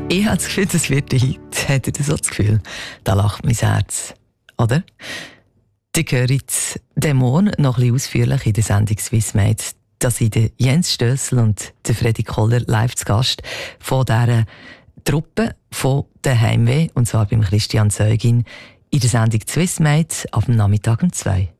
Ich habe das Gefühl, das wird der Hit. Habt ihr so das Gefühl? Da lacht mein Herz. Oder? Ihr hört jetzt den Morgen noch ein bisschen ausführlich in der Sendung «Swissmade». Da sind der Jens Stössel und der Freddy Koller live zu Gast von dieser Truppe von der Heimweh, und zwar beim Christian Zeugin in der Sendung «Swissmade» ab dem Nachmittag um 2.